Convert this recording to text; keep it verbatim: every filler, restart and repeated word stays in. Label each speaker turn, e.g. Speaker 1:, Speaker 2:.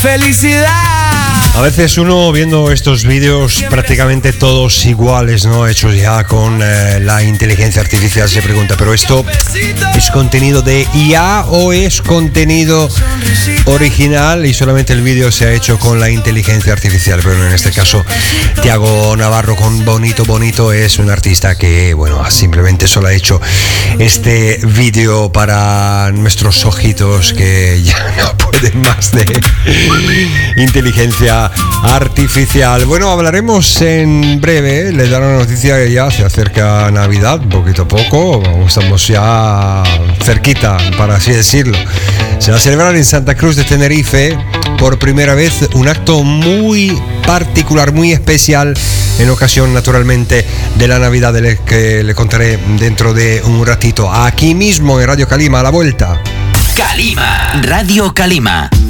Speaker 1: Felicidad.
Speaker 2: A veces uno viendo estos vídeos prácticamente todos iguales, ¿no? Hechos ya con eh, la inteligencia artificial, se pregunta, ¿pero esto es contenido de I A o es contenido original y solamente el vídeo se ha hecho con la inteligencia artificial? Pero en este caso, Tiago Navarro con Bonito Bonito es un artista que, bueno, simplemente solo ha hecho este vídeo para nuestros ojitos que ya no pueden más de inteligencia artificial. Bueno, hablaremos en breve, les daré una noticia que ya se acerca Navidad, poquito a poco, estamos ya cerquita, para así decirlo. Se va a celebrar en Santa Cruz de Tenerife por primera vez un acto muy particular, muy especial, en ocasión naturalmente de la Navidad, del que le contaré dentro de un ratito, aquí mismo en Radio Calima, a la vuelta.
Speaker 3: Calima, Radio Calima.